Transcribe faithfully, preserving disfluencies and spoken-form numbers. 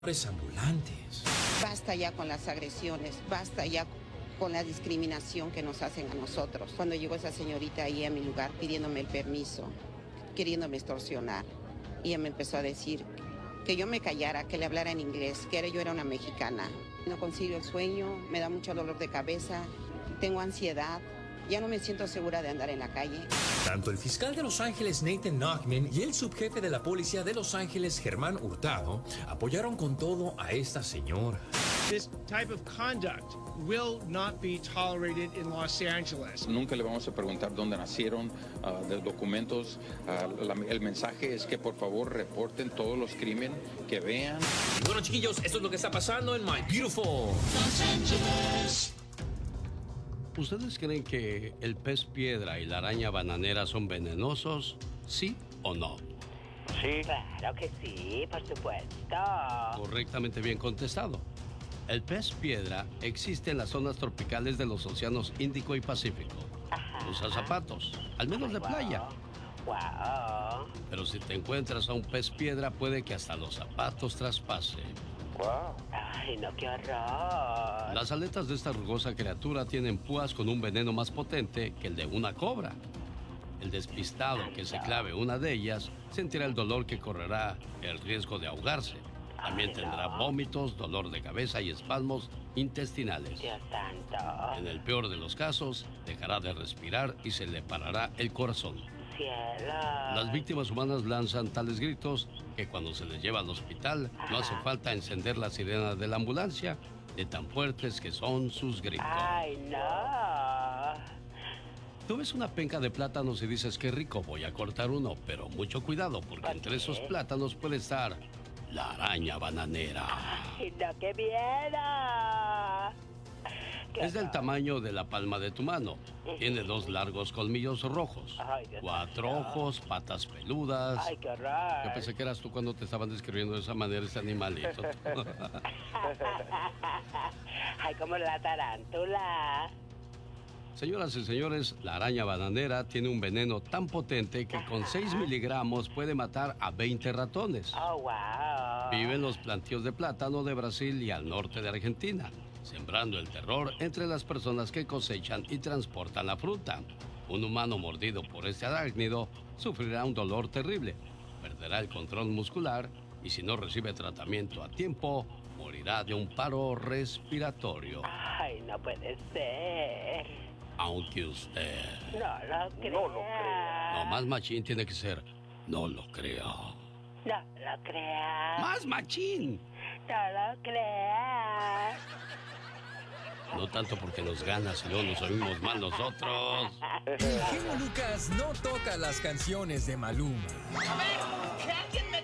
ambulantes. Basta ya con las agresiones, basta ya con la discriminación que nos hacen a nosotros. Cuando llegó esa señorita ahí a mi lugar pidiéndome el permiso, queriéndome extorsionar, y ella me empezó a decir que yo me callara, que le hablara en inglés, que era, yo era una mexicana. No consigo el sueño, me da mucho dolor de cabeza, tengo ansiedad, ya no me siento segura de andar en la calle. Tanto el fiscal de Los Ángeles, Nathan Nachman, y el subjefe de la policía de Los Ángeles, Germán Hurtado, apoyaron con todo a esta señora. This type of conduct will not be tolerated in Los Angeles. Nunca le vamos a preguntar dónde nacieron, uh, de documentos. Uh, la, el mensaje es que por favor reporten todos los crímenes que vean. Y bueno, chiquillos, esto es lo que está pasando en My Beautiful Los Ángeles. ¿Ustedes creen que el pez piedra y la araña bananera son venenosos? ¿Sí o no? Sí. Claro que sí, por supuesto. Correctamente bien contestado. El pez piedra existe en las zonas tropicales de los océanos Índico y Pacífico. Ajá. Usa zapatos, al menos de playa. Wow. Pero si te encuentras a un pez piedra, puede que hasta los zapatos traspase. Wow. Ay, no, qué horror. Las aletas de esta rugosa criatura tienen púas con un veneno más potente que el de una cobra. El despistado que se clave una de ellas sentirá el dolor que correrá el riesgo de ahogarse. También tendrá vómitos, dolor de cabeza y espasmos intestinales. Dios santo. En el peor de los casos, dejará de respirar y se le parará el corazón. Cielo. Las víctimas humanas lanzan tales gritos que cuando se les lleva al hospital no hace falta encender la sirena de la ambulancia de tan fuertes que son sus gritos. Ay, no. Tú ves una penca de plátanos y dices, qué rico, voy a cortar uno, pero mucho cuidado porque ¿Por entre qué? esos plátanos puede estar la araña bananera. Ay, no, qué miedo. Qué Es del horror. tamaño de la palma de tu mano. Tiene dos largos colmillos rojos, Ay, Dios cuatro mío. ojos, patas peludas. Ay, qué horror. Yo pensé que eras tú cuando te estaban describiendo de esa manera ese animalito. Ay, como la tarántula. Señoras y señores, la araña bananera tiene un veneno tan potente que con seis miligramos puede matar a veinte ratones. Oh, wow. Vive en los plantíos de plátano de Brasil y al norte de Argentina, sembrando el terror entre las personas que cosechan y transportan la fruta. Un humano mordido por este arácnido sufrirá un dolor terrible, perderá el control muscular y si no recibe tratamiento a tiempo, morirá de un paro respiratorio. Ay, no puede ser. Aunque usted... No lo creo. No lo creo. No, más machín tiene que ser. No lo creo. No lo creo. ¡Más machín! No lo creo. No tanto porque nos ganas y luego nos oímos mal nosotros. El genio Lucas no toca las canciones de Maluma. A ver, que alguien me